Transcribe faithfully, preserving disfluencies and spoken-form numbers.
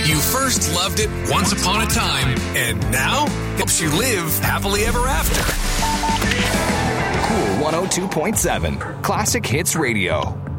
You first loved it once upon a time, and now helps you live happily ever after. Cool one oh two point seven, Classic Hits Radio.